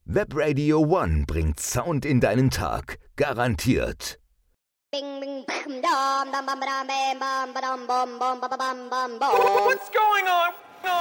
Webradio One bringt Sound in deinen Tag. Garantiert. What's going on?